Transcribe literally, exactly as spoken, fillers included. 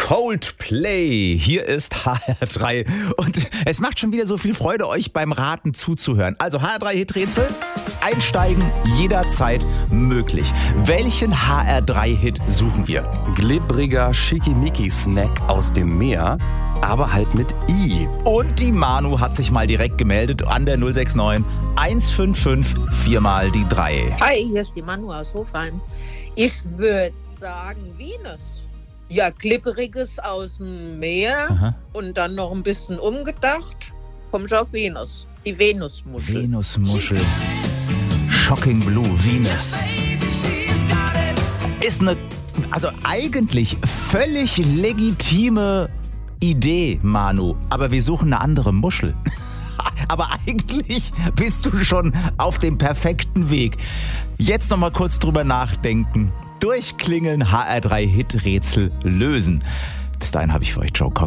Coldplay. Hier ist H R drei und es macht schon wieder so viel Freude, euch beim Raten zuzuhören. Also H R drei Hiträtsel, einsteigen jederzeit möglich. Welchen H R drei Hit suchen wir? Glibbriger Schickimicki-Snack aus dem Meer, aber halt mit I. Und die Manu hat sich mal direkt gemeldet an der null sechs neun eins fünf fünf vier mal die drei. Hi, hier ist die Manu aus Hofheim. Ich würde sagen Venus. Ja, Glibberiges aus dem Meer. Aha. Und dann noch ein bisschen umgedacht. Komm ich auf Venus. Die Venusmuschel. Venusmuschel. Shocking Blue, Venus. Ist eine, also eigentlich völlig legitime Idee, Manu. Aber wir suchen eine andere Muschel. Aber eigentlich bist du schon auf dem perfekten Weg. Jetzt noch mal kurz drüber nachdenken. Durchklingeln, H R drei Hiträtsel lösen. Bis dahin habe ich für euch Joe Cocker.